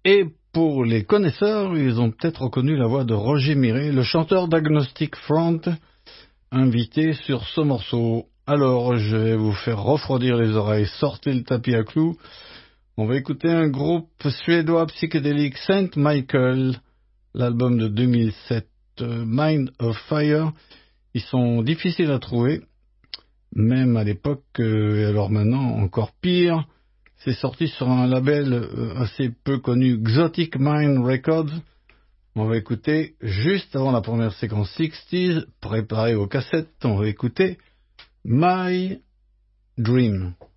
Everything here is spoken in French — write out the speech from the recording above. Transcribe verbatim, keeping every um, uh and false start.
Et pour les connaisseurs, ils ont peut-être reconnu la voix de Roger Miret, le chanteur d'Agnostic Front, invité sur ce morceau. Alors, je vais vous faire refroidir les oreilles, sortez le tapis à clous. On va écouter un groupe suédois psychédélique, Saint Michael, l'album de deux mille sept, Mind of Fire. Ils sont difficiles à trouver, même à l'époque, et alors maintenant encore pire. C'est sorti sur un label assez peu connu, Exotic Mind Records. On va écouter, juste avant la première séquence soixante, préparée aux cassettes, on va écouter My Dream.